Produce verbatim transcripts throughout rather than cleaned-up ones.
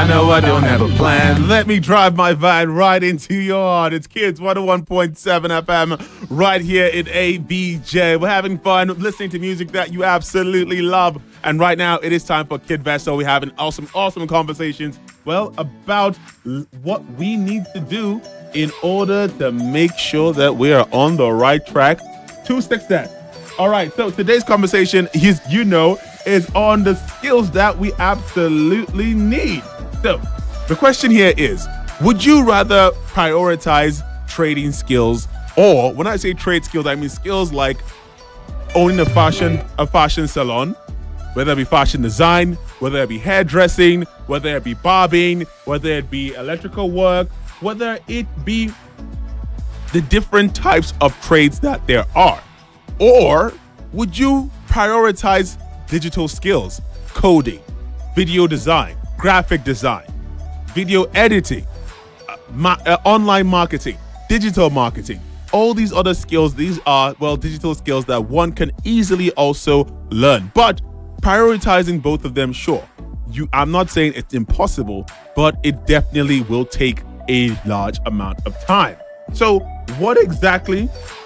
I know I don't have a plan. Let me drive my van right into your heart. It's Kids one oh one point seven F M right here in A B J. We're having fun listening to music that you absolutely love. And right now it is time for Kid Vest. So we're having awesome, awesome conversations, well, about l- what we need to do in order to make sure that we are on the right track to success. All right, so today's conversation is, you know, is on the skills that we absolutely need. So the question here is, would you rather prioritize trading skills, or when I say trade skills, I mean skills like owning a fashion, a fashion salon, whether it be fashion design, whether it be hairdressing, whether it be barbing, whether it be electrical work, whether it be the different types of trades that there are? Or would you prioritize digital skills, coding, video design, graphic design, video editing, uh, ma- uh, online marketing, digital marketing, all these other skills? These are, well, digital skills that one can easily also learn. But prioritizing both of them, sure, you, I'm not saying it's impossible, but it definitely will take a large amount of time. So what exactly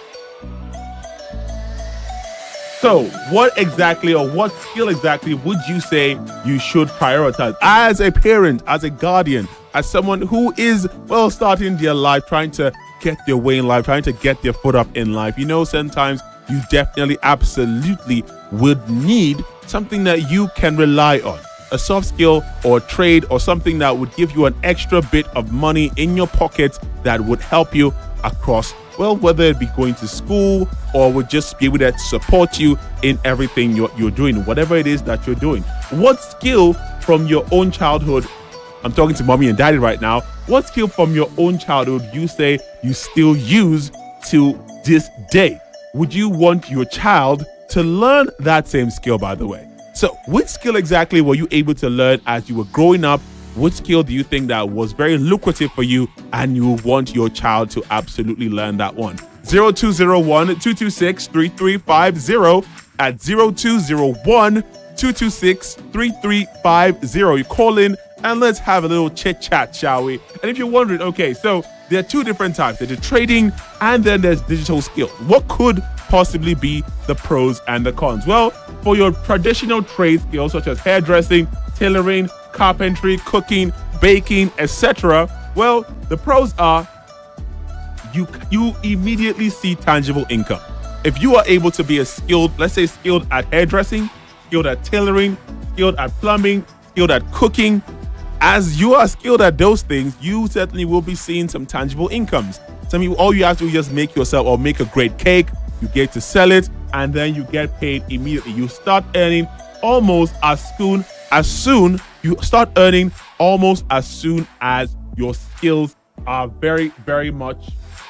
So what exactly or what skill exactly would you say you should prioritize as a parent, as a guardian, as someone who is, well, starting their life, trying to get their way in life, trying to get their foot up in life? You know, sometimes you definitely, absolutely would need something that you can rely on, a soft skill or trade or something that would give you an extra bit of money in your pocket that would help you across, well, whether it be going to school or would just be able to support you in everything you're, you're doing, whatever it is that you're doing. What skill from your own childhood, I'm talking to mommy and daddy right now, what skill from your own childhood you say you still use to this day? Would you want your child to learn that same skill, by the way? So which skill exactly were you able to learn as you were growing up? Which skill do you think that was very lucrative for you and you want your child to absolutely learn that one? zero two zero one, two two six, three three five zero at zero two zero one, two two six, three three five zero. You call in and let's have a little chit chat, shall we? And if you're wondering, okay, so there are two different types. There's the trading and then there's digital skills. What could possibly be the pros and the cons? Well, for your traditional trade skills such as hairdressing, tailoring, carpentry, cooking, baking, et cetera, well, the pros are you you immediately see tangible income. If you are able to be a skilled, let's say skilled at hairdressing, skilled at tailoring, skilled at plumbing, skilled at cooking, as you are skilled at those things, you certainly will be seeing some tangible incomes. Some people, all you have to do is just make yourself or make a great cake, you get to sell it, and then you get paid immediately. You start earning almost as soon as soon you start earning almost as soon as your skills are very, very much.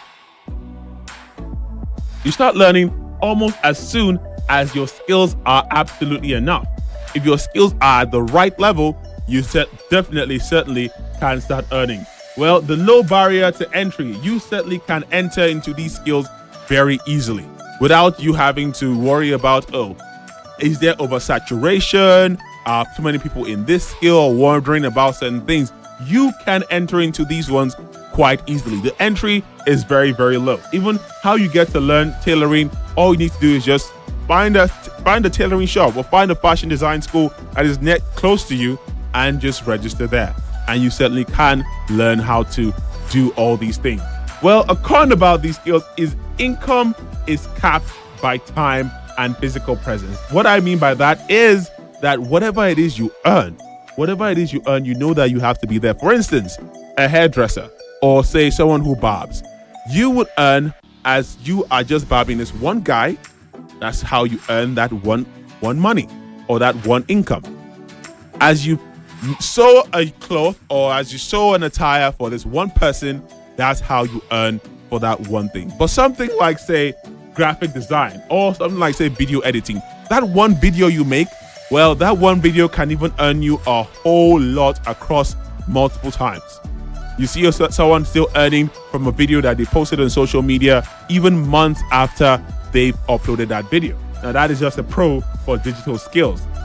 You start learning almost as soon as your skills are absolutely enough. If your skills are at the right level, you set, definitely, certainly can start earning. Well, the low barrier to entry, you certainly can enter into these skills very easily without you having to worry about, oh, is there oversaturation? Are too many people in this skill or wondering about certain things? You can enter into these ones quite easily. The entry is very, very low. Even how you get to learn tailoring, all you need to do is just find a find a tailoring shop or find a fashion design school that is net close to you and just register there. And you certainly can learn how to do all these things. Well, a con about these skills is income is capped by time and physical presence. What I mean by that is that whatever it is you earn, whatever it is you earn, you know that you have to be there. For instance, a hairdresser or say someone who barbs, you would earn as you are just barbing this one guy. That's how you earn that one one money or that one income. As you sew a cloth or as you sew an attire for this one person, that's how you earn for that one thing. But something like, say, graphic design or something like, say, video editing, that one video you make, well, that one video can even earn you a whole lot across multiple times. You see someone still earning from a video that they posted on social media even months after they've uploaded that video. Now, that is just a pro for digital skills.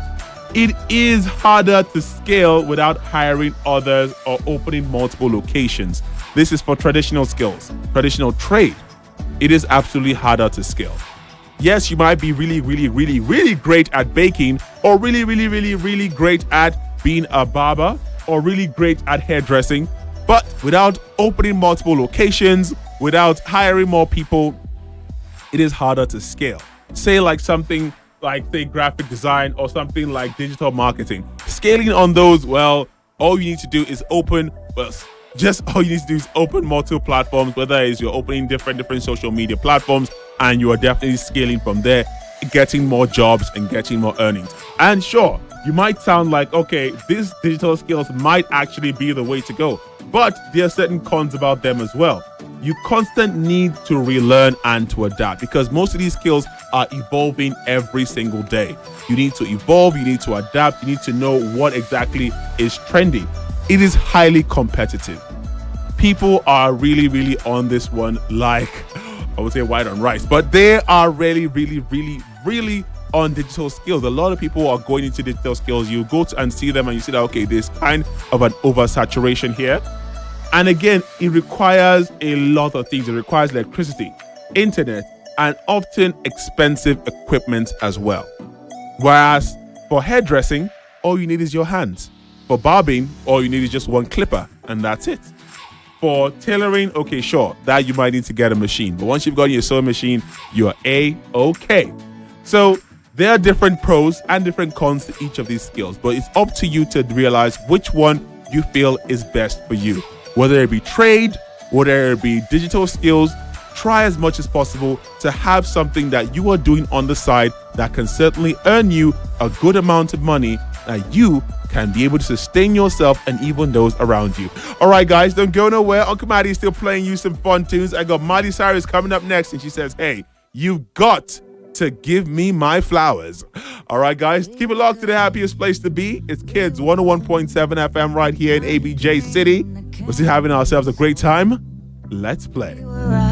It is harder to scale without hiring others or opening multiple locations. This is for traditional skills, traditional trade. It is absolutely harder to scale. Yes, you might be really, really, really, really great at baking, or really, really, really, really great at being a barber, or really great at hairdressing. But without opening multiple locations, without hiring more people, it is harder to scale. Say like something like, say, graphic design or something like digital marketing. Scaling on those, well, all you need to do is open, well, just all you need to do is open multiple platforms, whether it's you're opening different, different social media platforms, and you are definitely scaling from there, getting more jobs and getting more earnings. And sure, you might sound like, okay, these digital skills might actually be the way to go, but there are certain cons about them as well. You constantly need to relearn and to adapt, because most of these skills are evolving every single day. You need to evolve, you need to adapt, you need to know what exactly is trendy. It is highly competitive. People are really, really on this one, like, I would say white on rice, but they are really, really, really, really on digital skills. A lot of people are going into digital skills. You go to and see them and you see that, okay, there's kind of an oversaturation here. And again, it requires a lot of things. It requires electricity, internet, and often expensive equipment as well. Whereas for hairdressing, all you need is your hands. For barbing, all you need is just one clipper, and that's it. For tailoring, okay, sure, that you might need to get a machine. But once you've got your sewing machine, you're A-okay. So there are different pros and different cons to each of these skills, but it's up to you to realize which one you feel is best for you. Whether it be trade, whether it be digital skills, try as much as possible to have something that you are doing on the side that can certainly earn you a good amount of money that you can be able to sustain yourself and even those around you. All right, guys, don't go nowhere. Uncle Maddie is still playing you some fun tunes. I got Miley Cyrus coming up next, and she says, hey, you've got to give me my flowers. All right, guys, keep it locked to the happiest place to be. It's Kids one oh one point seven F M right here in A B J City. We're still having ourselves a great time. Let's play.